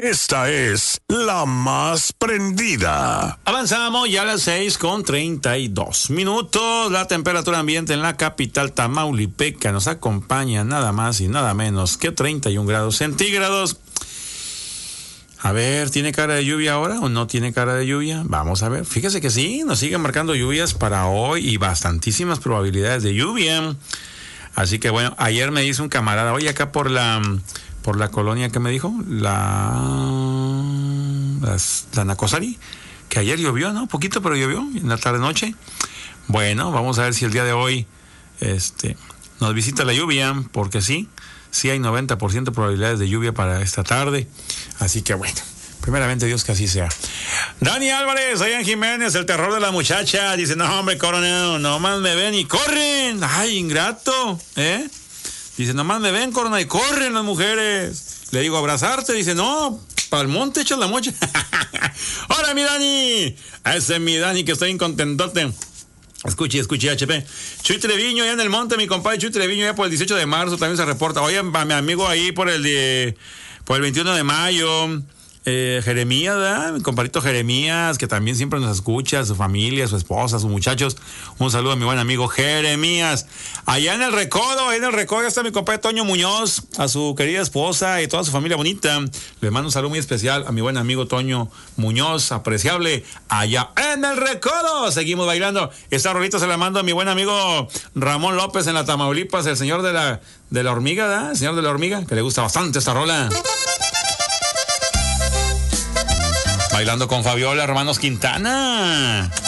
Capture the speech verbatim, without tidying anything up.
Esta es la más prendida. Avanzamos ya a las seis con treinta y dos minutos. La temperatura ambiente en la capital tamaulipeca nos acompaña nada más y nada menos que treinta y un grados centígrados. A ver, ¿tiene cara de lluvia ahora o no tiene cara de lluvia? Vamos a ver. Fíjese que sí, nos siguen marcando lluvias para hoy y bastantísimas probabilidades de lluvia. Así que bueno, ayer me dice un camarada, oye, acá por la... por la colonia que me dijo, la, la, la Nacosari, que ayer llovió, ¿no? Poquito, pero llovió en la tarde-noche. Bueno, vamos a ver si el día de hoy este, nos visita la lluvia, porque sí, sí hay noventa por ciento de probabilidades de lluvia para esta tarde. Así que bueno, primeramente Dios que así sea. Dani Álvarez, allá en Jiménez, el terror de la muchacha, dice, no hombre, coronel, nomás me ven y corren. Ay, ingrato, ¿eh? Dice, nomás me ven, corona, y corren las mujeres. Le digo, abrazarte. Dice, no, para el monte echas la mocha. ¡Hola, mi Dani! Ese es mi Dani, que estoy incontentote. Escuche, escuche, H P. Chuy Treviño, allá en el monte, mi compadre Chuy Treviño, ya por el dieciocho de marzo también se reporta. Oye, a mi amigo ahí por el de, por el veintiuno de mayo. Eh, Jeremías, ¿verdad? Mi compadrito Jeremías, que también siempre nos escucha, su familia, su esposa, sus muchachos. Un saludo a mi buen amigo Jeremías. Allá en el Recodo, ahí en el Recodo está mi compadre Toño Muñoz, a su querida esposa y toda su familia bonita. Le mando un saludo muy especial a mi buen amigo Toño Muñoz, apreciable, allá en el Recodo. Seguimos bailando. Esta rolita se la mando a mi buen amigo Ramón López en la Tamaulipas, el señor de la, de la hormiga, ¿verdad? El señor de la hormiga, que le gusta bastante esta rola. Bailando con Fabiola, hermanos Quintana.